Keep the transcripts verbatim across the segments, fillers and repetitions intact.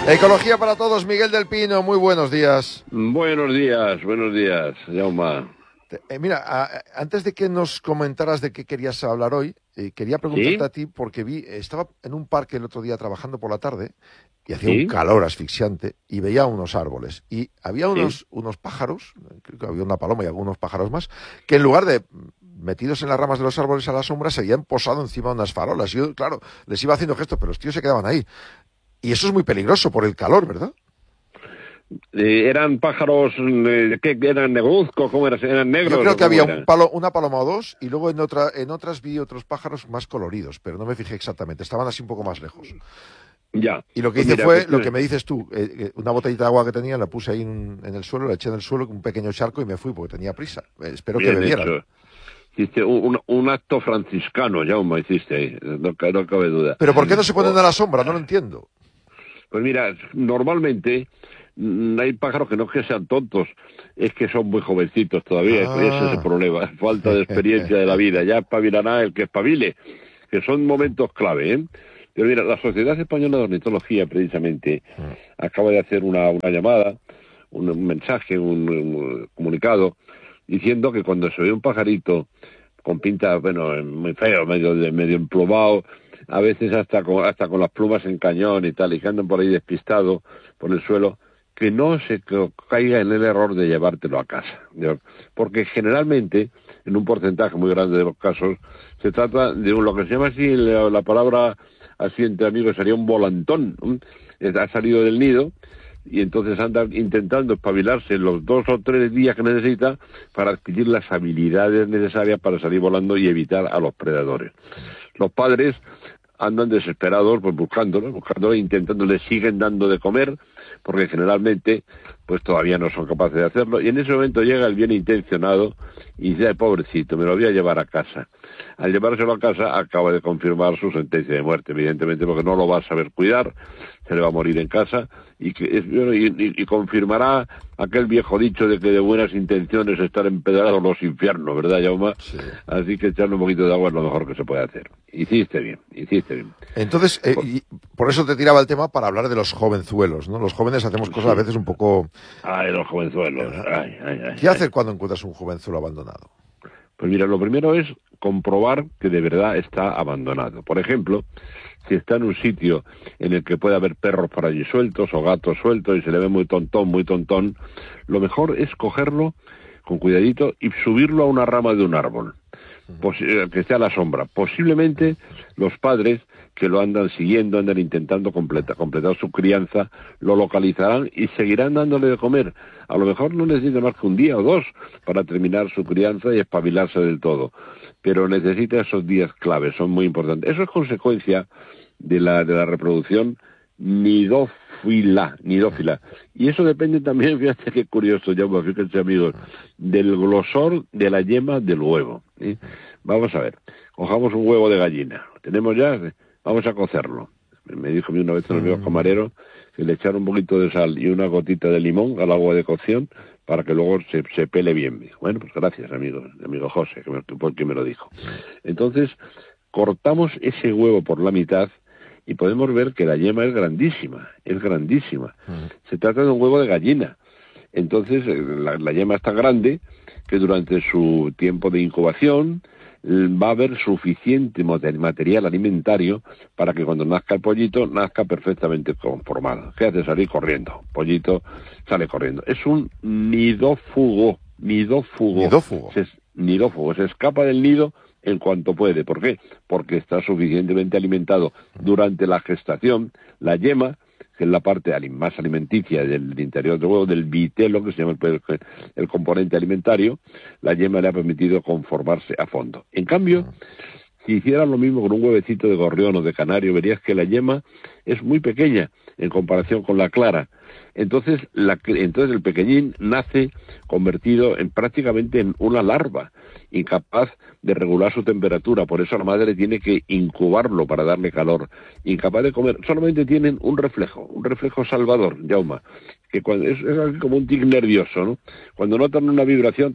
Ecología para todos, Miguel del Pino, muy buenos días. Buenos días, buenos días, Jaume. Eh, mira, a, antes de que nos comentaras de qué querías hablar hoy, eh, quería preguntarte ¿Sí? a ti, porque vi, estaba en un parque el otro día trabajando por la tarde y hacía un ¿Sí? calor asfixiante y veía unos árboles y había ¿Sí? unos, unos pájaros, creo que había una paloma y algunos pájaros más, que en lugar de metidos en las ramas de los árboles a la sombra se habían posado encima de unas farolas. Y yo, claro, les iba haciendo gestos, pero los tíos se quedaban ahí. Y eso es muy peligroso por el calor, ¿verdad? Eh, ¿Eran pájaros, eh, qué eran negruzcos? ¿Cómo eran? ¿Eran Yo negros creo o que cómo había un eran? palo, una paloma o dos, y luego en otra, en otras vi otros pájaros más coloridos, pero no me fijé exactamente, estaban así un poco más lejos. Ya, Y lo que pues hice mira, fue lo que efectivamente. me dices tú, eh, eh, una botellita de agua que tenía, la puse ahí en, en el suelo, la eché en el suelo, un pequeño charco y me fui porque tenía prisa. Eh, espero que Bien bebieran. hecho. Hiciste un, un, un acto franciscano, Jaume, hiciste ahí, no, ca- no cabe duda. Pero ¿por qué no se ponen O- a la sombra? No lo entiendo. pues mira, normalmente mm, hay pájaros que no es que sean tontos, es que son muy jovencitos todavía, ese es el Ah. problema, falta de experiencia de la vida, ya espabilará el que espabile, que son momentos clave, ¿eh? Pero mira, la Sociedad Española de Ornitología, precisamente, acaba de hacer una, una llamada, un, un mensaje, un, un comunicado, diciendo que cuando se ve un pajarito con pinta, bueno, muy feo, medio de medio emplumado, a veces hasta con, hasta con las plumas en cañón y tal, y que andan por ahí despistado por el suelo, que no se caiga en el error de llevártelo a casa. Porque generalmente, en un porcentaje muy grande de los casos, se trata de un, lo que se llama así, la, la palabra así entre amigos sería un volantón. ¿eh? Ha salido del nido y entonces anda intentando espabilarse los dos o tres días que necesita para adquirir las habilidades necesarias para salir volando y evitar a los predadores. Los padres andan desesperados pues buscándolo, buscándolo, intentándole, siguen dando de comer, porque generalmente pues todavía no son capaces de hacerlo, y en ese momento llega el bien intencionado y dice, "Ay, pobrecito, me lo voy a llevar a casa". Al llevárselo a casa acaba de confirmar su sentencia de muerte, evidentemente, porque no lo va a saber cuidar, se le va a morir en casa, y, que, y, y, y confirmará aquel viejo dicho de que de buenas intenciones estar empedrados los infiernos, ¿verdad, Jaume? Sí. Así que echarle un poquito de agua es lo mejor que se puede hacer. Hiciste bien, hiciste bien. Entonces, eh, Por, y por eso te tiraba el tema para hablar de los jovenzuelos, ¿no? Los jóvenes hacemos cosas a sí. veces un poco... Ay, los jovenzuelos. ¿Verdad? Ay, ay, ay, ¿Qué ay. hacer cuando encuentras un jovenzuelo abandonado? Pues mira, lo primero es comprobar que de verdad está abandonado. Por ejemplo, si está en un sitio en el que puede haber perros por allí sueltos o gatos sueltos y se le ve muy tontón, muy tontón, lo mejor es cogerlo con cuidadito y subirlo a una rama de un árbol, Posi- que esté a la sombra. Posiblemente los padres que lo andan siguiendo, andan intentando completa, completar su crianza, lo localizarán y seguirán dándole de comer. A lo mejor no necesita más que un día o dos para terminar su crianza y espabilarse del todo, pero necesita esos días claves, son muy importantes. Eso es consecuencia de la, de la reproducción nidófila, nidófila. Y eso depende también, fíjate qué curioso, ya fíjense amigos, del grosor de la yema del huevo. ¿sí? Vamos a ver, cojamos un huevo de gallina, tenemos ya, vamos a cocerlo. Me dijo una vez un amigo camarero que le echaron un poquito de sal y una gotita de limón al agua de cocción para que luego se, se pele bien. Me dijo, bueno, pues gracias, amigo, amigo José, que me, porque me lo dijo. Entonces, cortamos ese huevo por la mitad y podemos ver que la yema es grandísima, es grandísima. Se trata de un huevo de gallina. Entonces, la, la yema es tan grande que durante su tiempo de incubación va a haber suficiente material alimentario para que cuando nazca el pollito, nazca perfectamente conformado. ¿Qué hace? Salir corriendo. Pollito sale corriendo. Es un nidófugo, nidófugo. Nidófugo. Se, nidófugo. Se escapa del nido en cuanto puede. ¿Por qué? Porque está suficientemente alimentado durante la gestación. La yema, que es la parte más alimenticia del interior del huevo, del vitelo, que se llama el, el componente alimentario, la yema le ha permitido conformarse a fondo. En cambio, si hicieran lo mismo con un huevecito de gorrión o de canario, verías que la yema es muy pequeña en comparación con la clara. Entonces, la, entonces el pequeñín nace convertido en prácticamente en una larva, incapaz de regular su temperatura, por eso la madre tiene que incubarlo para darle calor, incapaz de comer, solamente tienen un reflejo, un reflejo salvador, Jaume, que cuando, es, es como un tic nervioso, ¿no? Cuando notan una vibración,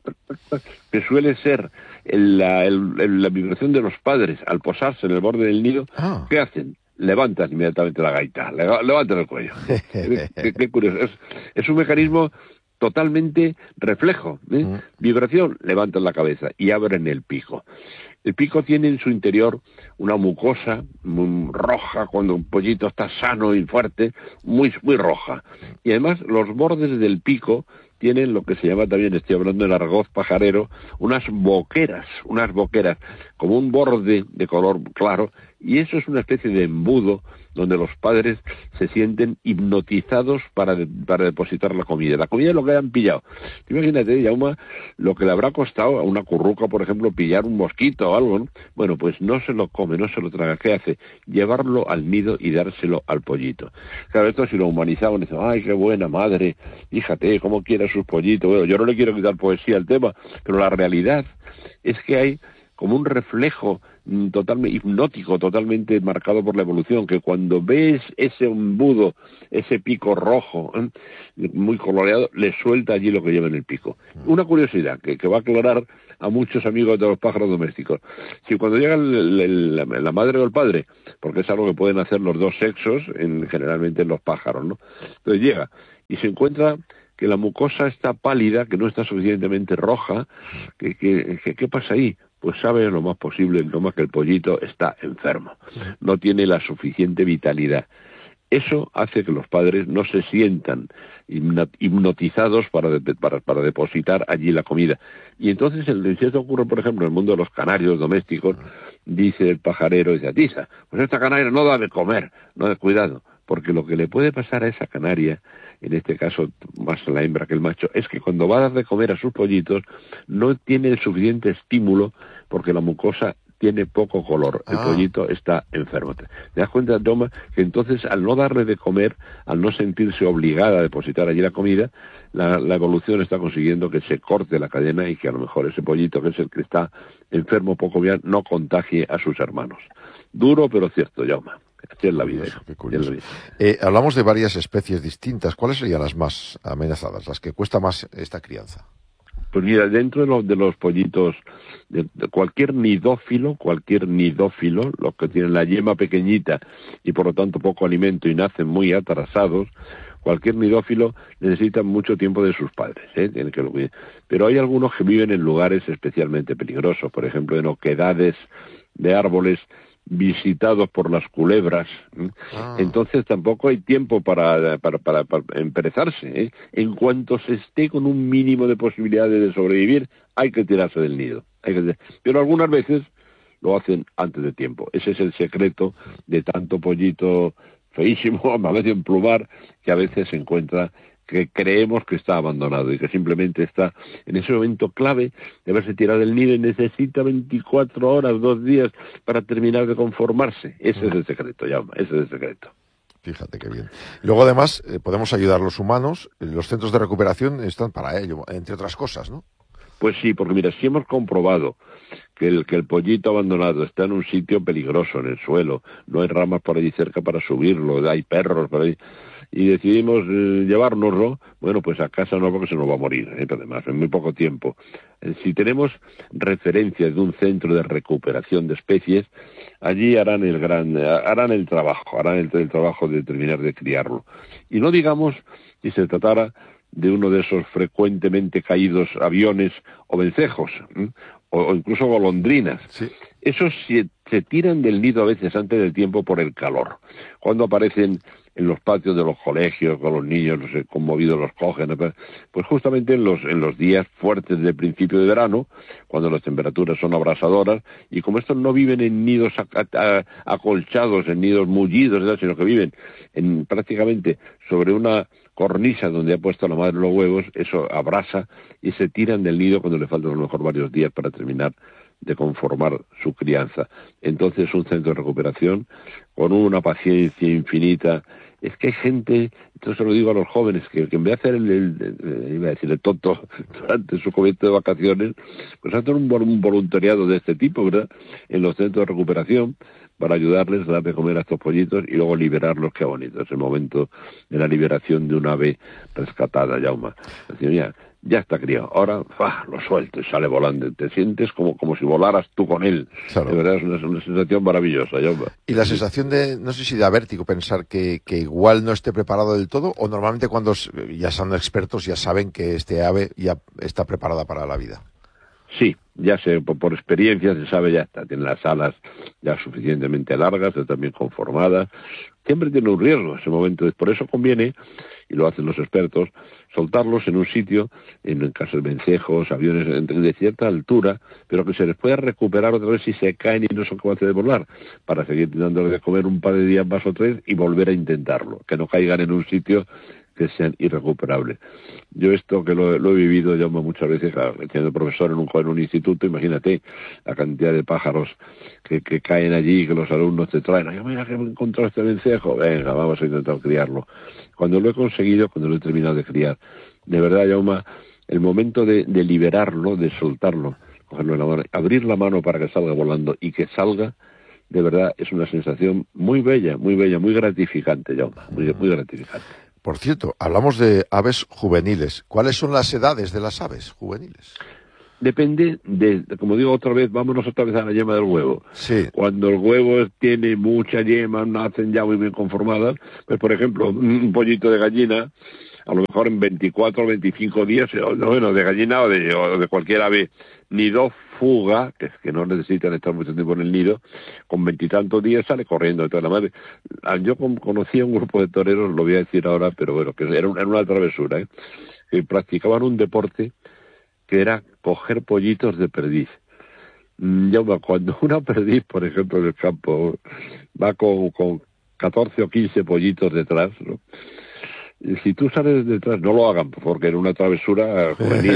que suele ser el, la, el, la vibración de los padres al posarse en el borde del nido, Ah. ¿qué hacen? levantas inmediatamente la gaita, le, levantas el cuello. qué, qué curioso. Es, es un mecanismo totalmente reflejo. ¿eh? Mm. Vibración, levantan la cabeza y abren el pico. El pico tiene en su interior una mucosa muy roja, cuando un pollito está sano y fuerte, muy, muy roja. Y además los bordes del pico tienen lo que se llama también, estoy hablando del argot pajarero, unas boqueras, unas boqueras, como un borde de color claro, y eso es una especie de embudo donde los padres se sienten hipnotizados para, de, para depositar la comida. La comida es lo que hayan pillado. Imagínate, Jaume, lo que le habrá costado a una curruca, por ejemplo, pillar un mosquito o algo, ¿no? Bueno, pues no se lo come, no se lo traga. ¿Qué hace? Llevarlo al nido y dárselo al pollito. Claro, esto si lo humanizaban, dicen, ay, qué buena madre, fíjate, cómo quiere a sus pollitos. Bueno, yo no le quiero quitar poesía al tema, pero la realidad es que hay como un reflejo totalmente hipnótico, totalmente marcado por la evolución, que cuando ves ese embudo, ese pico rojo, ¿eh? muy coloreado, le suelta allí lo que lleva en el pico. Una curiosidad que, que va a aclarar a muchos amigos de los pájaros domésticos. Si cuando llega el, el, la, la madre o el padre, porque es algo que pueden hacer los dos sexos, en, generalmente en los pájaros, ¿no? Entonces llega y se encuentra que la mucosa está pálida, que no está suficientemente roja, que, que, que ¿qué pasa ahí? Pues sabe lo más posible, lo más que el pollito está enfermo, no tiene la suficiente vitalidad. Eso hace que los padres no se sientan hipnotizados para, de, para, para depositar allí la comida. Y entonces, el, si esto ocurre, por ejemplo, en el mundo de los canarios domésticos, dice el pajarero, dice, Atisa, pues esta canaria no da de comer, no da cuidado, porque lo que le puede pasar a esa canaria, en este caso más la hembra que el macho, es que cuando va a dar de comer a sus pollitos no tiene el suficiente estímulo porque la mucosa tiene poco color, el ah. pollito está enfermo. ¿Te das cuenta, Toma, que entonces al no darle de comer, al no sentirse obligada a depositar allí la comida, la, la evolución está consiguiendo que se corte la cadena y que a lo mejor ese pollito, que es el que está enfermo poco bien, no contagie a sus hermanos. Duro pero cierto, Jaume. Así es la vida. Curioso, qué curioso. Eh, hablamos de varias especies distintas. ¿Cuáles serían las más amenazadas, las que cuesta más esta crianza? Pues mira, dentro de los, de los pollitos, de, de cualquier nidófilo, cualquier nidófilo, los que tienen la yema pequeñita y por lo tanto poco alimento y nacen muy atrasados, cualquier nidófilo necesita mucho tiempo de sus padres, ¿eh? Tienen que lo cuidar. Pero hay algunos que viven en lugares especialmente peligrosos, por ejemplo, en oquedades de árboles visitados por las culebras, ¿eh? ah. Entonces tampoco hay tiempo para, para, para, para emperezarse, ¿eh? En cuanto se esté con un mínimo de posibilidades de sobrevivir, hay que tirarse del nido. Hay que... Pero algunas veces lo hacen antes de tiempo. Ese es el secreto de tanto pollito feísimo, a veces en plumar, que a veces se encuentra que creemos que está abandonado y que simplemente está en ese momento clave de haberse tirado del nido y necesita veinticuatro horas, dos días para terminar de conformarse. Ese es el secreto, Jaume, ese es el secreto. Fíjate qué bien. Luego, además, eh, podemos ayudar a los humanos. Los centros de recuperación están para ello, entre otras cosas, ¿no? Pues sí, porque mira, si hemos comprobado que el, que el pollito abandonado está en un sitio peligroso, en el suelo, no hay ramas por allí cerca para subirlo, hay perros por ahí, y decidimos eh, llevárnoslo, bueno, pues a casa no, porque se nos va a morir, ¿eh? Además, en muy poco tiempo. Eh, si tenemos referencias de un centro de recuperación de especies, allí harán el gran, harán el trabajo, harán el, el trabajo de terminar de criarlo. Y no digamos si se tratara de uno de esos frecuentemente caídos aviones o vencejos, ¿eh? o, o incluso golondrinas. Sí. Esos se, se tiran del nido a veces antes del tiempo por el calor. Cuando aparecen en los patios de los colegios, con los niños, no sé, conmovidos los cogen, pues justamente en los, en los días fuertes del principio de verano, cuando las temperaturas son abrasadoras, y como estos no viven en nidos a, a, acolchados, en nidos mullidos, sino que viven en, prácticamente sobre una cornisa donde ha puesto la madre los huevos, eso abrasa y se tiran del nido cuando le faltan a lo mejor varios días para terminar de conformar su crianza. Entonces un centro de recuperación con una paciencia infinita. Es que hay gente, esto se lo digo a los jóvenes, que, que en vez de hacer el, el, el, iba a decir el tonto durante su comienzo de vacaciones, pues hacen un, un voluntariado de este tipo, ¿verdad?, en los centros de recuperación, para ayudarles a dar de comer a estos pollitos y luego liberarlos. Qué bonito es el momento de la liberación de un ave rescatada, Jaume. Decir, ya, ya está criado, ahora ¡fua! Lo suelto y sale volando. Te sientes como, como si volaras tú con él. Claro. De verdad es una, una sensación maravillosa, Jaume. Y la sensación de, no sé si da vértigo pensar que, que igual no esté preparado del todo, o normalmente cuando ya son expertos ya saben que este ave ya está preparada para la vida. Sí, ya sé, por, por experiencia se sabe, ya está, tiene las alas ya suficientemente largas, está también conformadas, siempre tiene un riesgo ese momento, por eso conviene, y lo hacen los expertos, soltarlos en un sitio, en, en caso de vencejos, aviones de cierta altura, pero que se les pueda recuperar otra vez si se caen y no son capaces de volar, para seguir dándoles de comer un par de días más o tres y volver a intentarlo, que no caigan en un sitio que sean irrecuperables. Yo esto que lo, lo he vivido ya muchas veces, claro, siendo profesor en un, en un instituto, imagínate la cantidad de pájaros que, que caen allí, que los alumnos te traen, ay, mira que he encontrado este vencejo, venga, vamos a intentar criarlo. Cuando lo he conseguido, cuando lo he terminado de criar, de verdad, Jaume, el momento de, de liberarlo, de soltarlo, cogerlo en la mano, abrir la mano para que salga volando y que salga, de verdad es una sensación muy bella, muy bella, muy gratificante, Jaume, muy, muy gratificante. Por cierto, hablamos de aves juveniles. ¿Cuáles son las edades de las aves juveniles? Depende de, como digo otra vez, vámonos otra vez a la yema del huevo. Sí. Cuando el huevo tiene mucha yema, nacen ya muy bien conformadas, pues por ejemplo, un pollito de gallina, a lo mejor en veinticuatro o veinticinco días, bueno, de gallina o de, o de cualquier ave, nido fuga, que es que no necesitan estar mucho tiempo en el nido, con veintitantos días sale corriendo de toda la madre. Yo conocí a un grupo de toreros, lo voy a decir ahora, pero bueno, que era una, era una travesura, ¿eh? Que practicaban un deporte que era coger pollitos de perdiz. Ya cuando una perdiz, por ejemplo, en el campo, va con, con catorce o quince pollitos detrás, ¿no? Y si tú sales detrás, no lo hagan, porque era una travesura juvenil.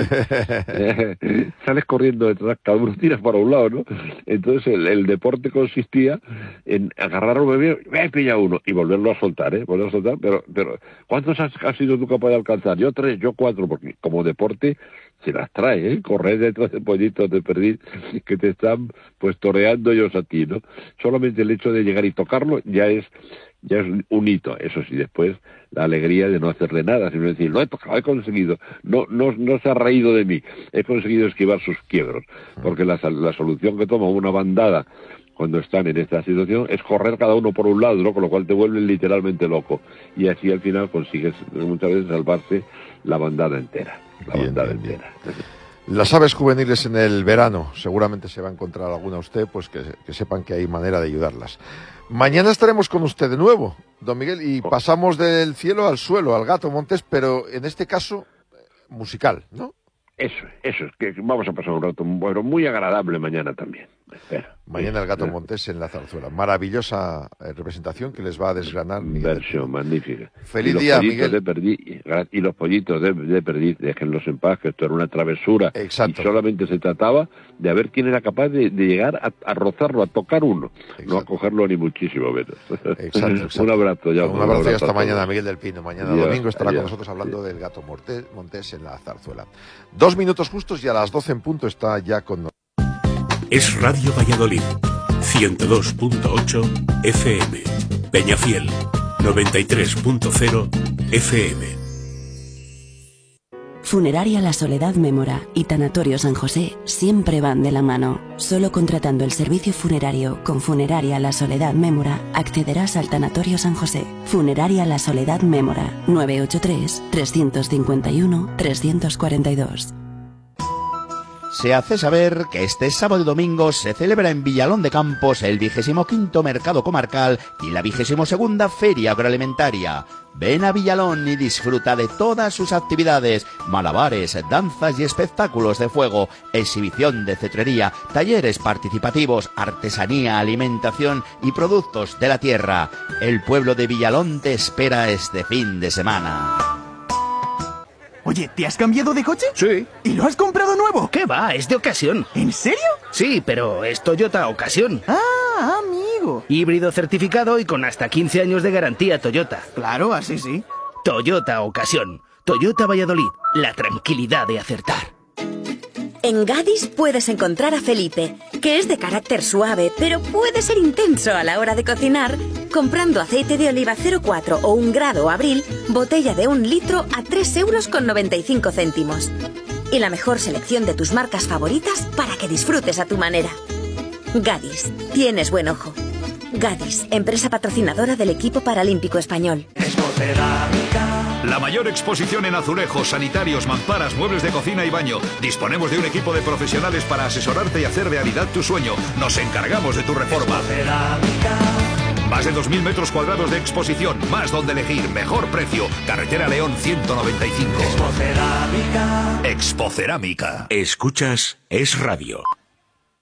eh, sales corriendo detrás, cada uno tira para un lado, ¿no? Entonces el, el deporte consistía en agarrar a un bebé, me pilla uno, y volverlo a soltar, ¿eh? Volverlo a soltar, pero, pero ¿cuántos has, has sido tú capaz de alcanzar? Yo tres, yo cuatro, porque como deporte se las trae, ¿eh? Correr detrás de pollitos de perdiz que te están pues toreando ellos a ti, ¿no? Solamente el hecho de llegar y tocarlo ya es ya es un hito. Eso sí, después la alegría de no hacerle nada, sino decir, lo he tocado, he conseguido, no, no, no se ha reído de mí, he conseguido esquivar sus quiebros, porque la, la solución que toma una bandada cuando están en esta situación es correr cada uno por un lado, ¿no? Con lo cual te vuelven literalmente loco, y así al final consigues muchas veces salvarse la bandada entera, la bien, bandada bien, entera. Bien. Las aves juveniles en el verano, seguramente se va a encontrar alguna usted, pues que, que sepan que hay manera de ayudarlas. Mañana estaremos con usted de nuevo, don Miguel, y pasamos del cielo al suelo, al Gato Montés, pero en este caso musical, ¿no? Eso, eso, es que vamos a pasar un rato bueno, muy agradable mañana también. Espera. Mañana el Gato Montés en la zarzuela. Maravillosa representación que les va a desgranar Miguel. Versión magnífica. Feliz día, Miguel. De perdiz, y los pollitos de, de perdiz, déjenlos en paz, que esto era una travesura. Exacto. Y solamente se trataba de ver quién era capaz de, de llegar a, a rozarlo, a tocar uno. Exacto. No a cogerlo ni muchísimo menos. Exacto, exacto. Un abrazo ya. Un, un abrazo y hasta mañana, Miguel del Pino. Mañana ya, domingo estará ya, con nosotros hablando ya. del Gato Montés, Montés en la zarzuela. Dos minutos justos y a las doce en punto está ya con nosotros. Es Radio Valladolid, ciento dos punto ocho F M, Peñafiel, noventa y tres punto cero F M. Funeraria La Soledad Mémora y Tanatorio San José siempre van de la mano. Solo contratando el servicio funerario con Funeraria La Soledad Mémora accederás al Tanatorio San José. Funeraria La Soledad Mémora, nueve ocho tres, tres cinco uno, tres cuatro dos. Se hace saber que este sábado y domingo se celebra en Villalón de Campos el vigésimo quinto Mercado Comarcal y la vigésimo segunda Feria Agroalimentaria. Ven a Villalón y disfruta de todas sus actividades, malabares, danzas y espectáculos de fuego, exhibición de cetrería, talleres participativos, artesanía, alimentación y productos de la tierra. El pueblo de Villalón te espera este fin de semana. Oye, ¿te has cambiado de coche? Sí. ¿Y lo has comprado nuevo? ¿Qué va? Es de ocasión. ¿En serio? Sí, pero es Toyota Ocasión. Ah, amigo. Híbrido certificado y con hasta quince años de garantía Toyota. Claro, así sí. Toyota Ocasión. Toyota Valladolid. La tranquilidad de acertar. En Gadis puedes encontrar a Felipe, que es de carácter suave, pero puede ser intenso a la hora de cocinar, comprando aceite de oliva cero coma cuatro o un grado Abril, botella de un litro a tres euros con noventa y cinco céntimos. Y la mejor selección de tus marcas favoritas para que disfrutes a tu manera. Gadis, tienes buen ojo. Gadis, empresa patrocinadora del equipo paralímpico español. La mayor exposición en azulejos, sanitarios, mamparas, muebles de cocina y baño. Disponemos de un equipo de profesionales para asesorarte y hacer realidad tu sueño. Nos encargamos de tu reforma. Más de dos mil metros cuadrados de exposición, más donde elegir, mejor precio. Carretera León ciento noventa y cinco. Expocerámica. Expocerámica. Escuchas Es Radio.